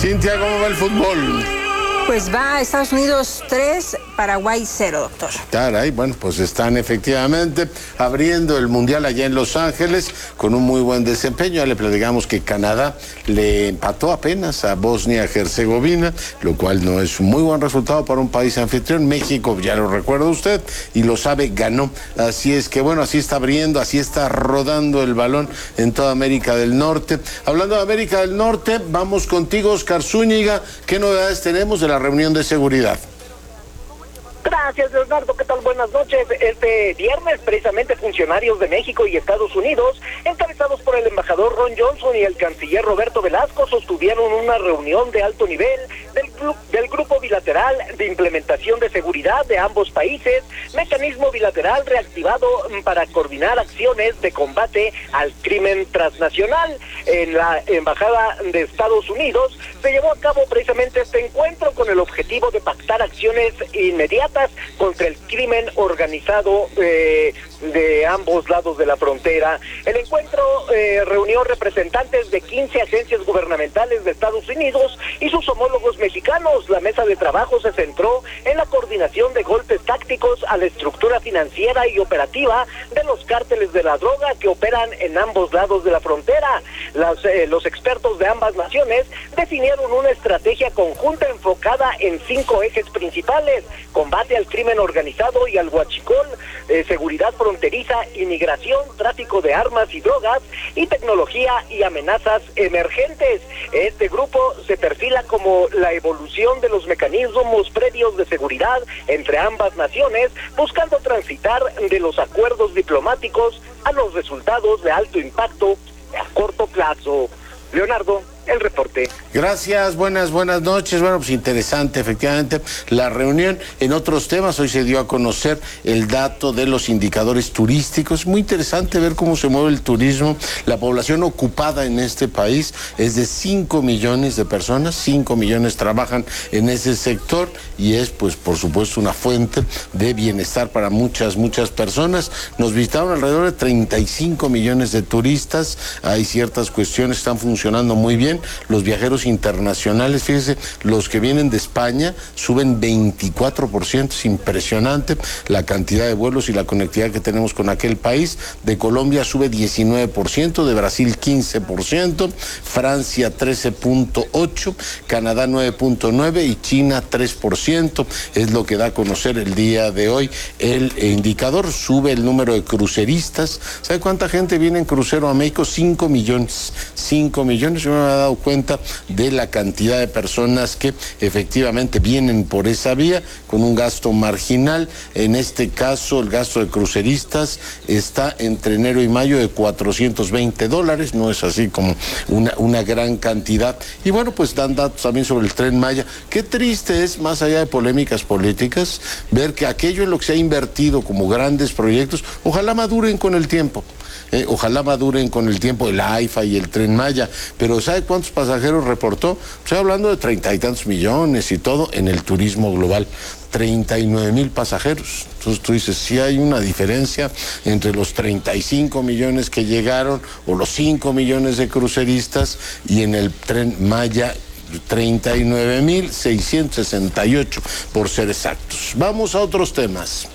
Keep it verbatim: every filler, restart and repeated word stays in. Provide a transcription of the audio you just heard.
Cintia, ¿cómo va el fútbol? Pues va Estados Unidos tres, Paraguay cero, doctor. Caray, bueno, pues están efectivamente abriendo el Mundial allá en Los Ángeles con un muy buen desempeño. Ya le platicamos que Canadá le empató apenas a Bosnia-Herzegovina, lo cual no es un muy buen resultado para un país anfitrión. México, ya lo recuerda usted, y lo sabe, ganó. Así es que, bueno, así está abriendo, así está rodando el balón en toda América del Norte. Hablando de América del Norte, vamos contigo, Oscar Zúñiga. ¿Qué novedades tenemos de la reunión de seguridad? Gracias, Leonardo. ¿Qué tal? Buenas noches. Este viernes, precisamente, funcionarios de México y Estados Unidos, encabezados por el embajador Ron Johnson y el canciller Roberto Velasco, sostuvieron una reunión de alto nivel del, del Grupo Bilateral de Implementación de Seguridad de ambos países, mecanismo bilateral reactivado para coordinar acciones de combate al crimen transnacional. En la Embajada de Estados Unidos se llevó a cabo precisamente este encuentro con el objetivo de pactar acciones inmediatas contra el crimen organizado eh, de ambos lados de la frontera. El encuentro eh, reunió representantes de quince agencias gubernamentales de Estados Unidos y sus homólogos mexicanos. La mesa de trabajo se centró en la coordinación de golpes tácticos a la estructura financiera y operativa de los cárteles de la droga que operan en ambos lados de la frontera. Las, eh, los expertos de ambas naciones definieron una estrategia conjunta enfocada en cinco ejes principales: combate al crimen organizado y al huachicol, eh, seguridad fronteriza, inmigración, tráfico de armas y drogas, y tecnología y amenazas emergentes. Este grupo se perfila como la evolución de los mecanismos previos de seguridad entre ambas naciones, buscando transitar de los acuerdos diplomáticos a los resultados de alto impacto a corto plazo. Leonardo, el reporte. Gracias, buenas, buenas noches. Bueno, pues interesante, efectivamente, la reunión. En otros temas, hoy se dio a conocer el dato de los indicadores turísticos. Muy interesante ver cómo se mueve el turismo. La población ocupada en este país es de cinco millones de personas. cinco millones trabajan en ese sector y es, pues, por supuesto, una fuente de bienestar para muchas, muchas personas. Nos visitaron alrededor de treinta y cinco millones de turistas. Hay ciertas cuestiones que están funcionando muy bien. Los viajeros internacionales, fíjese, los que vienen de España suben veinticuatro por ciento, es impresionante la cantidad de vuelos y la conectividad que tenemos con aquel país. De Colombia sube diecinueve por ciento, de Brasil quince por ciento, Francia trece punto ocho por ciento, Canadá nueve punto nueve por ciento y China tres por ciento. Es lo que da a conocer el día de hoy el indicador. Sube el número de cruceristas. ¿Sabe cuánta gente viene en crucero a México? cinco millones. cinco millones. Yo me había dado cuenta de la cantidad de personas que efectivamente vienen por esa vía con un gasto marginal. En este caso, el gasto de cruceristas está entre enero y mayo de cuatrocientos veinte dólares. No es así como una, una gran cantidad. Y bueno, pues dan datos también sobre el Tren Maya. Qué triste es, más allá de polémicas políticas, ver que aquello en lo que se ha invertido como grandes proyectos, ojalá maduren con el tiempo. Eh, ojalá maduren con el tiempo el AIFA y el Tren Maya, pero ¿sabe cuántos pasajeros reportó? Estoy hablando de treinta y tantos millones y todo en el turismo global, treinta y nueve mil pasajeros. Entonces tú dices, sí hay una diferencia entre los treinta y cinco millones que llegaron o los cinco millones de cruceristas y en el Tren Maya treinta y nueve mil seiscientos sesenta y ocho por ser exactos. Vamos a otros temas.